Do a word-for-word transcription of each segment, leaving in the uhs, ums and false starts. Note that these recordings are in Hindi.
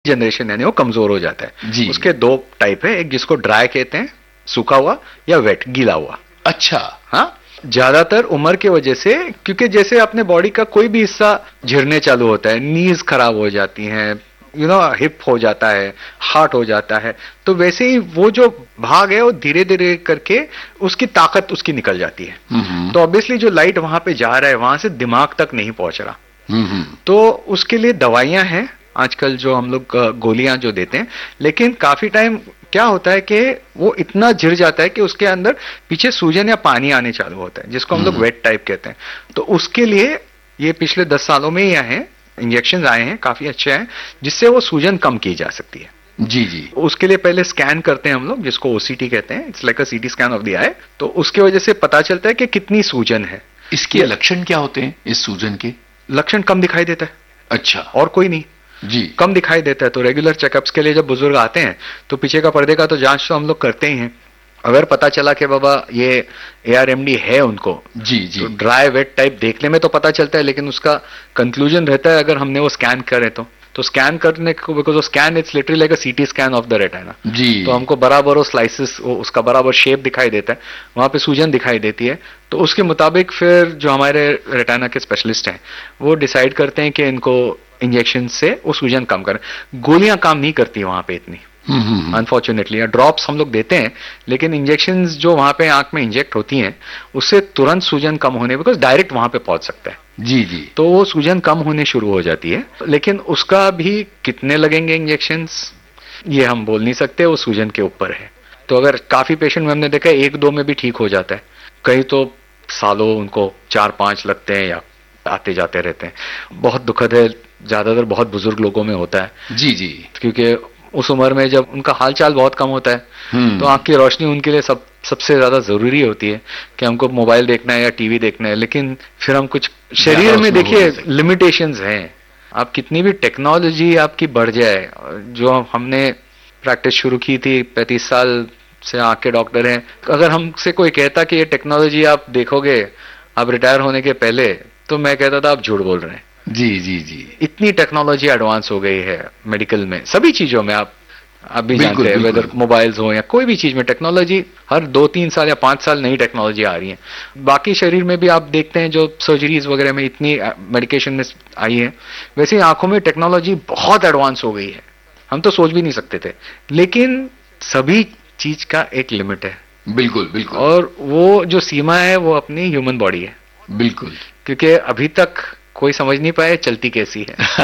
जनरेशन यानी वो कमजोर हो जाता है जी। उसके दो टाइप है, एक जिसको ड्राई कहते हैं, सूखा हुआ, या वेट, गीला हुआ। अच्छा। हाँ, ज्यादातर उम्र की वजह से, क्योंकि जैसे अपने बॉडी का कोई भी हिस्सा झिरने चालू होता है, नीज खराब हो जाती हैं, यू नो हिप हो जाता है, हार्ट हो जाता है, तो वैसे ही वो जो भाग है वो धीरे धीरे करके उसकी ताकत उसकी निकल जाती है। हम्म तो ऑब्वियसली जो लाइट वहां पे जा रहा है वहां से दिमाग तक नहीं पहुंच रहा। हम्म तो उसके लिए दवाइयां हैं आजकल जो हम लोग गोलियां जो देते हैं, लेकिन काफी टाइम क्या होता है कि वो इतना झिर जाता है कि उसके अंदर पीछे सूजन या पानी आने चालू होता है, जिसको हम लोग वेट टाइप कहते हैं। तो उसके लिए ये पिछले दस सालों में ही आए हैं, इंजेक्शन आए हैं, काफी अच्छे हैं, जिससे वो सूजन कम की जा सकती है। जी जी। उसके लिए पहले स्कैन करते हैं हम लोग, जिसको ओसीटी कहते हैं, it's like a CT scan of the आई। तो उसकी वजह से पता चलता है कि कितनी सूजन है। इसके लक्षण क्या होते हैं इस सूजन के? लक्षण कम दिखाई देता है। अच्छा। और कोई नहीं जी। कम दिखाई देता है। तो रेगुलर चेकअप्स के लिए जब बुजुर्ग आते हैं तो पीछे का पर्दे का तो जांच तो हम लोग करते ही हैं। अगर पता चला कि बाबा ये एआरएमडी है उनको, जी जी, तो ड्राई वेट टाइप देखने में तो पता चलता है, लेकिन उसका कंक्लूजन रहता है अगर हमने वो स्कैन करे तो तो स्कैन करने को, बिकॉज वो scan it's literally like a CT scan of the retina जी। तो हमको बराबर वो स्लाइसिस, उसका बराबर शेप दिखाई देता है, वहां पे सूजन दिखाई देती है। तो उसके मुताबिक फिर जो हमारे रेटिना के स्पेशलिस्ट हैं वो डिसाइड करते हैं कि इनको इंजेक्शन से वो सूजन कम करें। गोलियां काम नहीं करती वहां पे इतनी, अनफॉर्चुनेटली। या ड्रॉप्स हम लोग देते हैं, लेकिन इंजेक्शन जो वहां पे आंख में इंजेक्ट होती हैं उससे तुरंत सूजन कम होने, बिकॉज डायरेक्ट वहां पे पहुंच सकता है। जी जी। तो वो सूजन कम होने शुरू हो जाती है, लेकिन उसका भी कितने लगेंगे इंजेक्शंस ये हम बोल नहीं सकते, वो सूजन के ऊपर है। तो अगर काफी पेशेंट में हमने देखा है एक दो में भी ठीक हो जाता है, कई तो सालों उनको चार पांच लगते हैं या आते जाते रहते हैं। बहुत दुखद है, ज्यादातर बहुत बुजुर्ग लोगों में होता है। जी जी। क्योंकि उस उम्र में जब उनका हालचाल बहुत कम होता है तो आंख की रोशनी उनके लिए सब सबसे ज्यादा जरूरी होती है कि हमको मोबाइल देखना है या टीवी देखना है, लेकिन फिर हम कुछ शरीर में देखिए लिमिटेशंस हैं। आप कितनी भी टेक्नोलॉजी आपकी बढ़ जाए, जो हमने प्रैक्टिस शुरू की थी पैंतीस साल से आंख के डॉक्टर हैं, अगर हमसे कोई कहता कि ये टेक्नोलॉजी आप देखोगे आप रिटायर होने के पहले, तो मैं कहता था आप झूठ बोल रहे हैं। जी जी जी। इतनी टेक्नोलॉजी एडवांस हो गई है मेडिकल में, सभी चीजों में। आप आप भी जानते हैं, वेदर मोबाइल्स हो या कोई भी चीज में टेक्नोलॉजी हर दो तीन साल या पांच साल नई टेक्नोलॉजी आ रही है। बाकी शरीर में भी आप देखते हैं जो सर्जरीज वगैरह में इतनी मेडिकेशन में आई है, वैसे ही आंखों में टेक्नोलॉजी बहुत एडवांस हो गई है, हम तो सोच भी नहीं सकते थे। लेकिन सभी चीज का एक लिमिट है। बिल्कुल बिल्कुल। और वो जो सीमा है वो अपनी ह्यूमन बॉडी है। बिल्कुल। क्योंकि अभी तक कोई समझ नहीं पाए चलती कैसी है।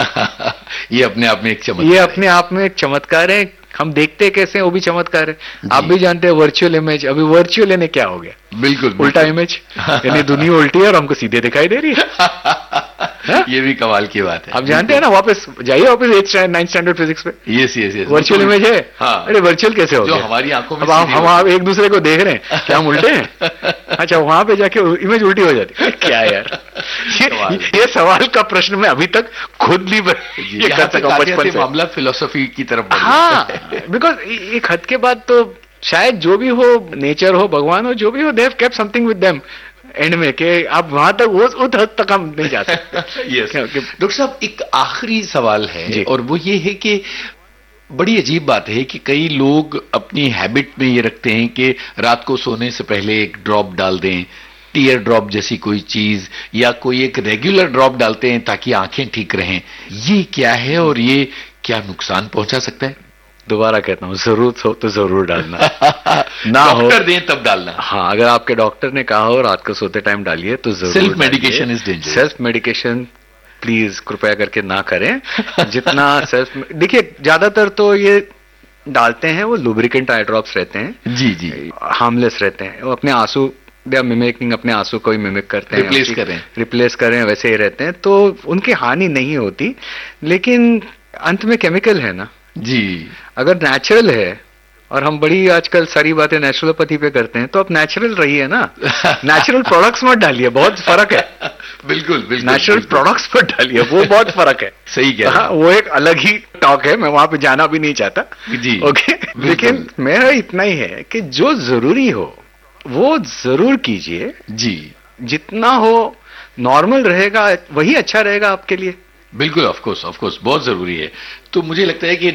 ये अपने आप में एक चमत्कार ये अपने आप में एक चमत्कार है। हम देखते कैसे हैं वो भी चमत्कार है। आप भी जानते हैं वर्चुअल इमेज, अभी वर्चुअल यानी क्या हो गया? बिल्कुल, बिल्कुल। उल्टा इमेज, यानी दुनिया उल्टी है और हमको सीधे दिखाई दे रही है। ये भी कमाल की बात है। आप जानते हैं ना, वापस जाइए वापस एट नाइन्थ स्टैंडर्ड फिजिक्स पे। Yes yes yes. Virtual image है। हाँ। अरे वर्चुअल कैसे हो जो गया? हमारी आंखों में अब हम हम एक दूसरे को देख रहे हैं, क्या हम उल्टे हैं? अच्छा, वहां पे जाके इमेज उल्टी हो जाती है। क्या यार, ये, ये सवाल का प्रश्न मैं अभी तक खुद भी ये कर सका बचपन से। मामला फिलोसफी की तरफ बढ़ हाँ, बिकॉज एक हद के बाद तो शायद जो भी हो, नेचर हो, भगवान हो, जो भी हो, they have kept something with them and में, कि आप वहां तक वो उस हद तक हम नहीं जा सकते। yes. डॉक्टर साहब, एक आखिरी सवाल है और वो ये है कि बड़ी अजीब बात है कि कई लोग अपनी हैबिट में ये रखते हैं कि रात को सोने से पहले एक ड्रॉप डाल दें, टीयर ड्रॉप जैसी कोई चीज, या कोई एक रेगुलर ड्रॉप डालते हैं ताकि आंखें ठीक रहें। ये क्या है और ये क्या नुकसान पहुंचा सकता है? दोबारा कहता हूँ, जरूरत हो तो जरूर डालना, ना हो डॉक्टर दें तब डालना। हाँ, अगर आपके डॉक्टर ने कहा हो रात को सोते टाइम डालिए तो जरूर। Self medication is dangerous. Self medication please कृपया करके ना करें। जितना सेल्फ, देखिए ज्यादातर तो ये डालते हैं वो लुब्रिकेंट आई ड्रॉप्स रहते हैं। जी जी। हार्मलेस रहते हैं, वो अपने आंसू या मिमिकिंग, अपने आंसू को ही मिमिक करते हैं, रिप्लेस करें रिप्लेस करें वैसे ही रहते हैं, तो उनकी हानि नहीं होती। लेकिन अंत में केमिकल है ना जी। अगर नेचुरल है, और हम बड़ी आजकल सारी बातें नेचुरोपैथी पे करते हैं, तो आप नेचुरल रहिए ना। नेचुरल प्रोडक्ट्स मत डालिए, बहुत फर्क है। बिल्कुल बिल्कुल। नेचुरल प्रोडक्ट्स पर डालिए, वो बहुत फर्क है। सही कह रहे हैं। वो एक अलग ही टॉक है, मैं वहां पे जाना भी नहीं चाहता जी। ओके, लेकिन मेरा इतना ही है कि जो जरूरी हो वो जरूर कीजिए जी। जितना हो नॉर्मल रहेगा वही अच्छा रहेगा आपके लिए। बिल्कुल, ऑफ कोर्स ऑफ कोर्स बहुत जरूरी है। तो मुझे लगता है कि